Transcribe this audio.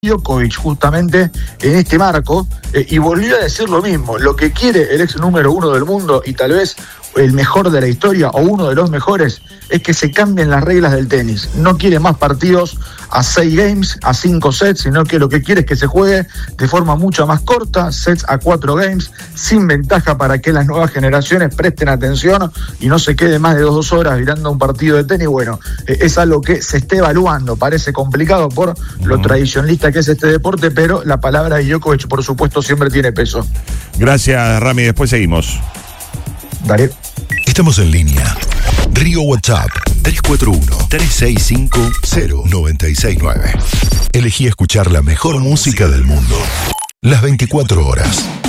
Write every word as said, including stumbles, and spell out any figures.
Djokovic justamente en este marco eh, y volvió a decir lo mismo. Lo que quiere el ex número uno del mundo y tal vez el mejor de la historia o uno de los mejores es que se cambien las reglas del tenis. No quiere más partidos a seis games, a cinco sets, sino que lo que quiere es que se juegue de forma mucho más corta, sets a cuatro games, sin ventaja, para que las nuevas generaciones presten atención y no se quede más de dos, dos horas mirando un partido de tenis. Bueno, eh, es algo que se está evaluando. Parece complicado por lo uh-huh. tradicionalista que es este deporte, pero la palabra de Djokovic, por supuesto, siempre tiene peso. Gracias, Rami. Después seguimos. Dale. Estamos en línea. Río WhatsApp tres cuatro uno, tres seis cinco, cero nueve seis nueve. Elegí escuchar la mejor música del mundo las veinticuatro horas.